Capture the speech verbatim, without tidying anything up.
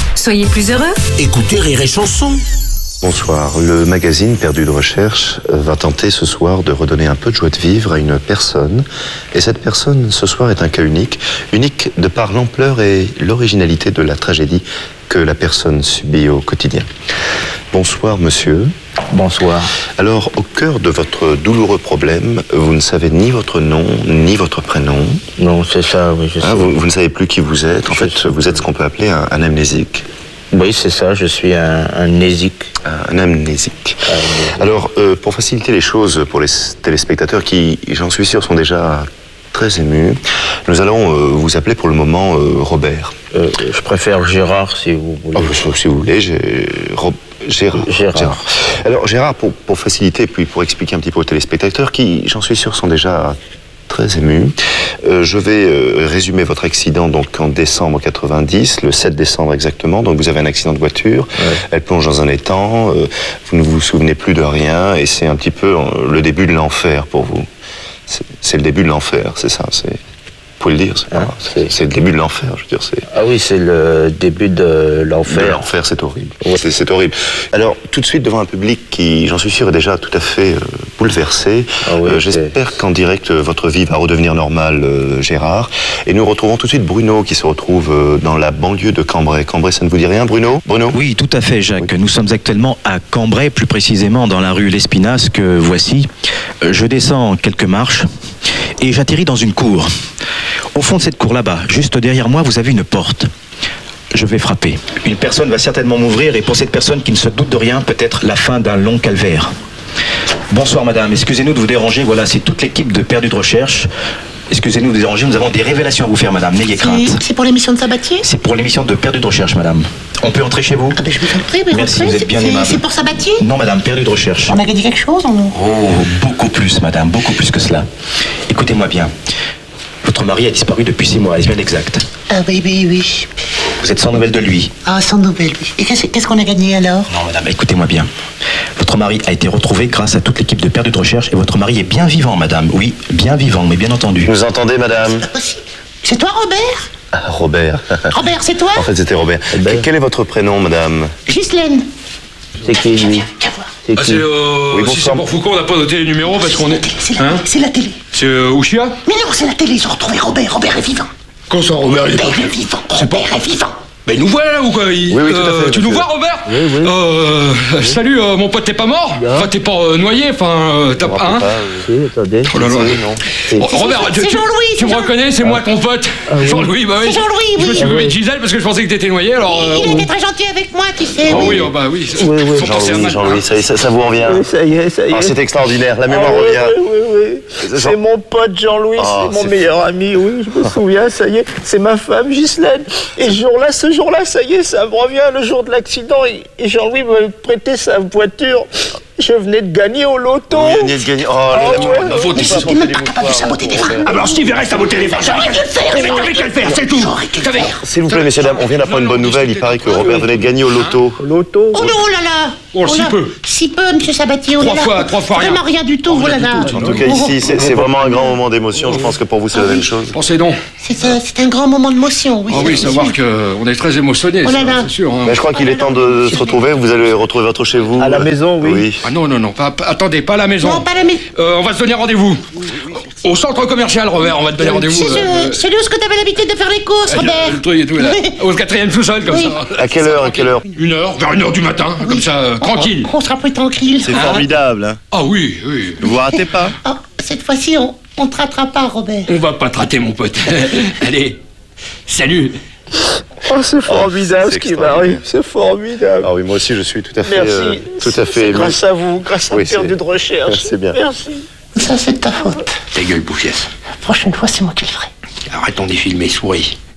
Soyez plus heureux. Écoutez Rire et Chanson. Bonsoir. Le magazine Perdu de Recherche va tenter ce soir de redonner un peu de joie de vivre à une personne. Et cette personne, ce soir, est un cas unique. Unique de par l'ampleur et l'originalité de la tragédie que la personne subit au quotidien. Bonsoir, monsieur. Bonsoir. Alors, au cœur de votre douloureux problème, vous ne savez ni votre nom, ni votre prénom. Non, c'est ça, oui, je sais. Ah, vous, vous ne savez plus qui vous êtes. En Je fait, sais. vous êtes ce qu'on peut appeler un, un amnésique. Oui, c'est ça, je suis un, un nésique. Un amnésique. Un amnésique. Alors, euh, pour faciliter les choses pour les téléspectateurs qui, j'en suis sûr, sont déjà très émus, nous allons euh, vous appeler pour le moment euh, Robert. Euh, je préfère Gérard, si vous voulez. Oh, si vous voulez, j'ai... Rob... Gérard. Gérard. Gérard. Alors, Gérard, pour, pour faciliter, puis pour expliquer un petit peu aux téléspectateurs qui, j'en suis sûr, sont déjà très émus, euh, je vais euh, résumer votre accident donc en décembre quatre-vingt-dix, le sept décembre exactement. Donc vous avez un accident de voiture, Ouais. elle plonge dans un étang, euh, vous ne vous souvenez plus de rien et c'est un petit peu euh, le début de l'enfer pour vous. C'est c'est le début de l'enfer, c'est ça, c'est... Vous pouvez le dire, c'est Hein, pas- c'est- c'est le début de l'enfer, je veux dire, c'est... Ah oui, c'est le début de De l'enfer. l'enfer, c'est horrible. Ouais. C'est, c'est horrible. Alors, tout de suite, devant un public qui, j'en suis sûr, est déjà tout à fait euh, bouleversé, Ah oui, euh, c'est- j'espère qu'en direct, euh, votre vie va redevenir normale, euh, Gérard. Et nous retrouvons tout de suite Bruno, qui se retrouve euh, dans la banlieue de Cambrai. Cambrai, ça ne vous dit rien, Bruno? Bruno? Oui, tout à fait, Jacques. Nous sommes actuellement à Cambrai, plus précisément dans la rue Lespinasse que voici. Euh, Je descends quelques marches et j'atterris dans une cour. Au fond de cette cour là-bas, juste derrière moi, vous avez une porte. Je vais frapper. Une personne va certainement m'ouvrir et pour cette personne qui ne se doute de rien, peut-être la fin d'un long calvaire. Bonsoir madame, excusez-nous de vous déranger, voilà, c'est toute l'équipe de Perdu de Recherche. Excusez-nous de vous déranger, nous avons des révélations à vous faire madame, n'ayez crainte. C'est- C'est pour l'émission de Sabatier? C'est pour l'émission de Perdu de Recherche madame. On peut entrer chez vous? Ah ben je vous en prie, mais Merci, rentrez, vous êtes bien c'est- aimable. C'est pour Sabatier? Non madame, Perdu de Recherche. On a gagné quelque chose, on... Oh, beaucoup plus, madame, beaucoup plus que cela. Écoutez-moi bien. Votre mari a disparu depuis six mois, est-ce bien exact? Ah oui, oui, oui. Vous êtes sans nouvelles de lui? Ah, sans nouvelles, oui. Et qu'est-ce qu'est-ce qu'on a gagné alors? Non, madame, écoutez-moi bien. Votre mari a été retrouvé grâce à toute l'équipe de Perdu de Recherche et votre mari est bien vivant, madame. Oui, bien vivant, mais bien entendu. Vous entendez, madame? Pas possible. C'est toi, Robert? Ah, Robert. Robert, c'est toi? En fait, c'était Robert. Robert. Quel est votre prénom, madame? Ghislaine. C'est qui, lui? Viens voir. C'est Ah, qui? c'est, euh, Oui, si bonsoir. c'est pour Foucault, on n'a pas noté les numéros parce qu'on est. C'est la, Hein c'est la télé. C'est euh, Ouchia? Mais non, c'est la télé, ils ont retrouvé Robert. Robert est vivant. Quand ça, Robert, il est pas. Robert est vivant. C'est pas- Robert est vivant. Mais il nous voit là ou quoi il- Oui, oui, tout à fait, Tu monsieur. nous vois, Robert? Oui, oui. Euh, Salut, euh, mon pote, t'es pas mort? Bien. Enfin, t'es pas euh, noyé, enfin, euh, t'as Je me pas. rappelle Hein pas, euh, Si, attendez. Oh là là. oui, non. C'est- Oh, Robert, c'est tu, tu- Jean-Louis, tu c'est me Jean- reconnais, c'est moi ton pote. oui. Jean-Louis, bah oui. C'est Jean-Louis, Je me oui. suis Ah occupé oui. de Gisèle parce que je pensais que t'étais noyé, alors. euh, Il oh. était très gentil avec moi, tu sais. Ah oui. oui, oh, bah oui. Oui, oui. Faut penser à Jean-Louis, ma- Jean-Louis, ça, y est, ça, ça vous revient? Oui, ça y est, ça y est. Ah, c'est extraordinaire, la mémoire Ah, oui, revient. oui, oui, oui. C'est C'est Jean- mon pote Jean-Louis, Ah, c'est mon c'est meilleur ami, oui, je me souviens, ça y est. C'est ma femme Ghislaine. Et ce jour-là, ce jour-là, ça y est, ça me revient, le jour de l'accident. Et, et Jean-Louis me prêtait sa voiture. Je venais de gagner au loto. Vous veniez de gagner. Oh, Ah, la- ouais. Ma faute, Mais ici. c'était même pas capable de saboter des freins. Ah, alors Steve, reste à botter les vaches. J'aurais dû le faire. Mais t'avais qu'à le faire, c'est tout. J'aurais dû le T'avais- faire. S'il vous plaît, messieurs, dames, on vient d'apprendre une bonne nouvelle. Il paraît que Robert venait de gagner au loto. Au loto. Oh non, oh là là. Oh, si là. peu. Si peu, monsieur Sabatier. Oh Trois là là. fois- trois fois rien. Vraiment rien du tout, oh là là. En tout cas, ici, c'est c'est vraiment un grand moment d'émotion. Je pense que pour vous, c'est la même chose. Pensez donc. C'est un, c'est un grand moment de motion, oui. Ah oui, c'est savoir sûr. qu'on est très émotionnés, Oh là ça, là. c'est sûr. hein. Mais je crois qu'il est temps de se retrouver. Vous allez retrouver votre chez vous. À la maison, oui. Ah non, non, non, pas, pas- attendez, pas à la maison. Non, pas la maison. Euh, on va se donner rendez-vous. Au centre commercial, Robert, on va te donner rendez-vous. C'est euh, ce- celui où ce que t'avais l'habitude de faire les courses, euh, Robert. le truc et tout, là. Oui. Au quatrième sous-sol, comme Oui. ça. À quelle heure, à quelle heure? Une heure, vers une heure du matin, comme ça, euh, tranquille. On sera plus tranquille. C'est formidable, hein. Ah oui, oui. Ne vous ratez pas. Oh, cette fois-ci, on, on te ratera pas, Robert. On va pas te rater, mon pote. Allez, salut. Oh, c'est formidable c'est ce qui extraordinaire. m'arrive, c'est formidable. Ah oui, moi aussi, je suis tout à fait, Merci. euh, tout à fait C'est ému. grâce à vous, grâce à Oui, Perdu c'est- de Recherche. c'est bien. Merci. Ça, c'est de ta faute. Ta gueule, bouffiesse. La prochaine fois, c'est moi qui le ferai. Arrêtons d'y filmer, souris.